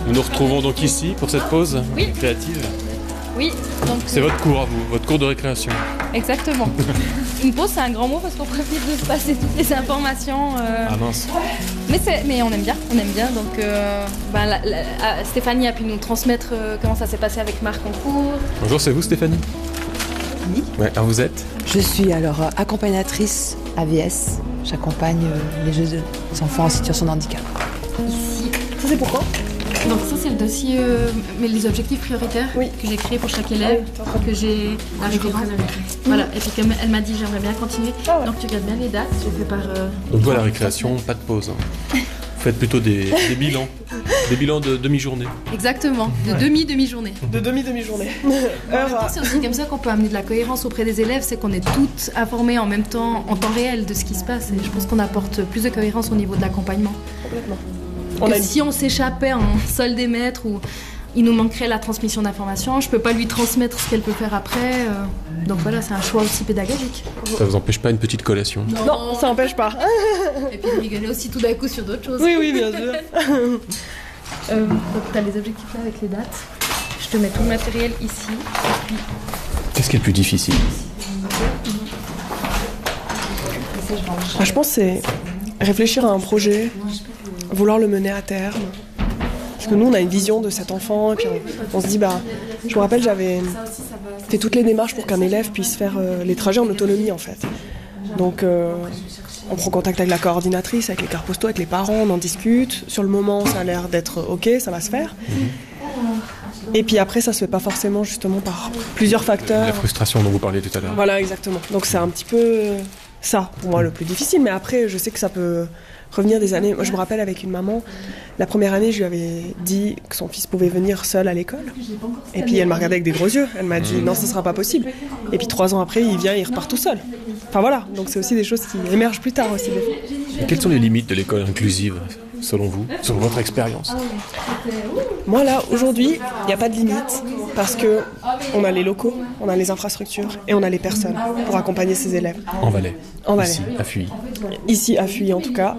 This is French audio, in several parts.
Nous nous retrouvons donc ici pour cette pause créative. Oui, donc c'est votre cours à vous, votre cours de récréation. Exactement. Une pause, c'est un grand mot parce qu'on profite de se passer toutes les informations. Ah mince. Mais on aime bien. Donc Stéphanie a pu nous transmettre comment ça s'est passé avec Marc en cours. Bonjour, c'est vous Stéphanie? Oui. Ouais, alors vous êtes? Je suis alors accompagnatrice AVS. J'accompagne les jeunes enfants en situation de handicap. Ici. Ça c'est pourquoi? Donc ça c'est le dossier, mais les objectifs prioritaires que j'ai créés pour chaque élève, que j'ai la référence. Voilà, et puis comme elle m'a dit j'aimerais bien continuer, donc tu regardes bien les dates, je fais par... Donc voilà, la récréation, pas de pause. Hein. Vous faites plutôt des bilans, des bilans de demi-journée. Exactement, de demi-journée. De demi-journée. C'est aussi comme ça qu'on peut amener de la cohérence auprès des élèves, c'est qu'on est toutes informées en même temps, en temps réel de ce qui se passe, et je pense qu'on apporte plus de cohérence au niveau de l'accompagnement. Complètement. Si on s'échappait en sol des maîtres ou il nous manquerait la transmission d'informations, je peux pas lui transmettre ce qu'elle peut faire après. Donc voilà, c'est un choix aussi pédagogique. Ça vous empêche pas une petite collation? Non, ça empêche pas. Et puis de rigoler aussi tout d'un coup sur d'autres choses. Oui, bien sûr. Donc tu as les objectifs là avec les dates. Je te mets tout le matériel ici. Et puis... Qu'est-ce qui est le plus difficile? Je pense que c'est réfléchir à un projet, vouloir le mener à terme. Parce que nous, on a une vision de cet enfant, et puis on se dit, je me rappelle, j'avais fait toutes les démarches pour qu'un élève puisse faire les trajets en autonomie, en fait. Donc, on prend contact avec la coordinatrice, avec les cartes postaux, avec les parents, on en discute. Sur le moment, ça a l'air d'être OK, ça va se faire. Et puis après, ça se fait pas forcément, justement, par plusieurs facteurs. La frustration dont vous parliez tout à l'heure. Voilà, exactement. Donc, c'est un petit peu ça, pour moi, le plus difficile. Mais après, je sais que ça peut revenir des années. Moi, je me rappelle avec une maman, la première année, je lui avais dit que son fils pouvait venir seul à l'école. Et puis elle m'a regardé avec des gros yeux. Elle m'a dit non, ce sera pas possible. Et puis 3 ans après, il vient, il repart tout seul. Enfin voilà, donc c'est aussi des choses qui émergent plus tard aussi. Et quelles sont les limites de l'école inclusive, selon vous, selon votre expérience? Moi là, aujourd'hui, il n'y a pas de limite parce que on a les locaux, on a les infrastructures et on a les personnes pour accompagner ces élèves. En Valais. En Valais. Ici, à Fuy. Ici, à Fuy en tout cas.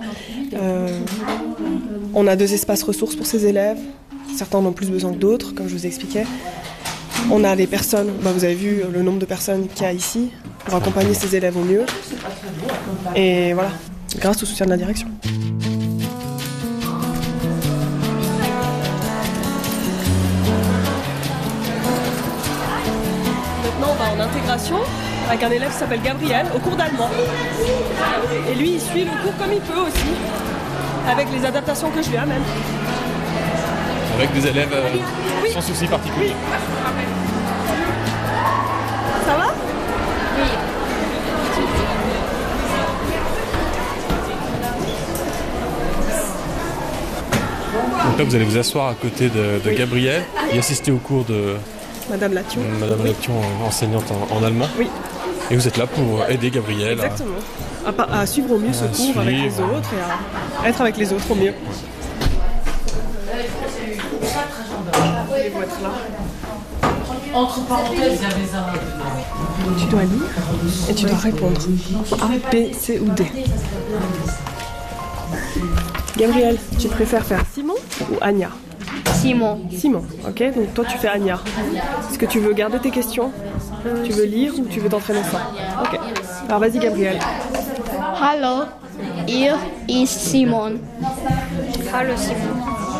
On a 2 espaces ressources pour ces élèves. Certains en ont plus besoin que d'autres, comme je vous expliquais. On a les personnes, vous avez vu le nombre de personnes qu'il y a ici pour accompagner ces élèves au mieux. Et voilà, grâce au soutien de la direction. Maintenant, on va en intégration avec un élève qui s'appelle Gabriel au cours d'allemand. Et lui, il suit le cours comme il peut aussi, avec les adaptations que je lui amène. Avec des élèves sans soucis particuliers. Ça va? Donc là, vous allez vous asseoir à côté de Gabriel et assister au cours de Madame Lation. Madame Lation, enseignante en allemand. Oui. Et vous êtes là pour aider Gabriel à suivre au mieux ce cours avec les autres et à être avec les autres au mieux. Les boîtes là. Entre parenthèses, il y avait ça. Tu dois lire et tu dois répondre. A, B, C ou D. Gabriel, tu préfères faire Simon ou Anya? Simon. Simon, ok, donc toi tu fais Anya. Est-ce que tu veux garder tes questions? Tu veux lire ou tu veux t'entraîner ça? Ok, alors vas-y Gabriel. Hallo, hier ist Simon. Hallo Simon.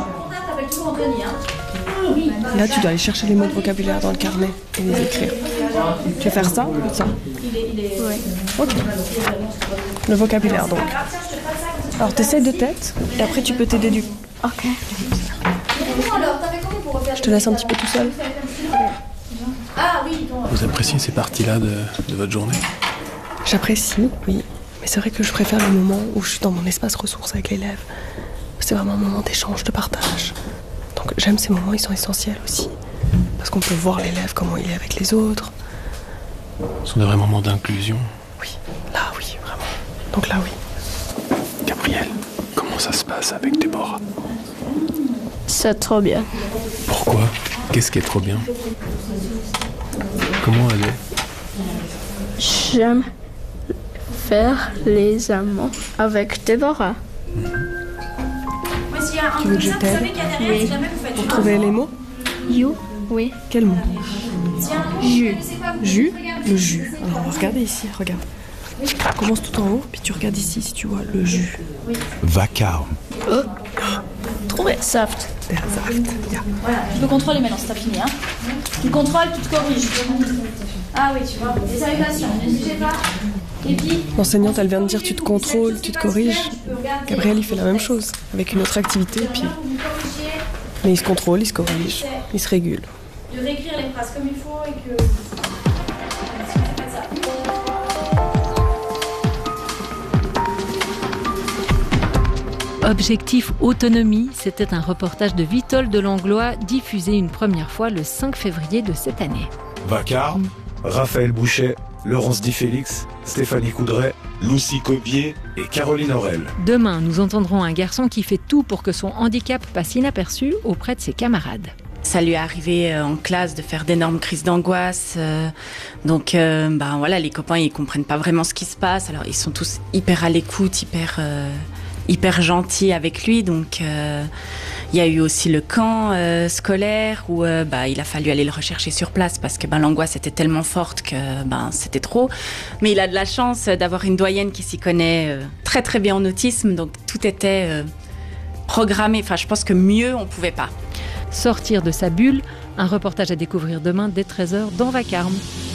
Là tu dois aller chercher les mots de vocabulaire dans le carnet et les écrire. Tu veux faire ça ou ça? Oui. Ok. Le vocabulaire donc. Alors t'essayes de tête et après tu peux t'aider du... Ok. Je te laisse un petit peu tout seul. Vous appréciez ces parties-là de votre journée? J'apprécie, oui. Mais c'est vrai que je préfère le moment où je suis dans mon espace ressources avec l'élève. C'est vraiment un moment d'échange, de partage. Donc j'aime ces moments, ils sont essentiels aussi. Parce qu'on peut voir l'élève, comment il est avec les autres. Ce sont des vrais moments d'inclusion. Oui, là oui, vraiment. Donc là oui. Gabriel, comment ça se passe avec Déborah? C'est trop bien. Pourquoi? Qu'est-ce qui est trop bien? Comment elle est? J'aime faire les amants avec Déborah. Tu veux que je t'aide? Oui. pour trouver les mots. You, oui. Quel mot? Jus. Jus. Le jus. Alors, regardez ici, regarde. Tu commences tout en haut, puis tu regardes ici si tu vois le jus. Vacarme. Trouvé. Saft. Der Saft. Ja. Je le contrôle maintenant, c'est fini. Hein. Tu le contrôles, tu te corriges. Ah oui, tu vois. Les salutations, ne bougez pas. Et puis. L'enseignante, elle vient de dire tu te contrôles, tu te corriges. Gabriel, il fait la même chose, avec une autre activité, puis. Mais il se contrôle, il se corrige, il se régule. De réécrire les phrases comme il faut et que. Objectif autonomie, c'était un reportage de Vitol de Langlois diffusé une première fois le 5 février de cette année. Vacarme, Raphaël Bouchet, Laurence Di Félix, Stéphanie Coudray, Lucie Cobier et Caroline Aurel. Demain, nous entendrons un garçon qui fait tout pour que son handicap passe inaperçu auprès de ses camarades. Ça lui est arrivé en classe de faire d'énormes crises d'angoisse. Donc, voilà, les copains, ils comprennent pas vraiment ce qui se passe. Alors, ils sont tous hyper à l'écoute, hyper gentils avec lui. Donc, il y a eu aussi le camp scolaire où il a fallu aller le rechercher sur place parce que l'angoisse était tellement forte que c'était trop. Mais il a de la chance d'avoir une doyenne qui s'y connaît très très bien en autisme. Donc, tout était programmé. Enfin, je pense que mieux, on pouvait pas. Sortir de sa bulle, un reportage à découvrir demain dès 13h dans Vacarme.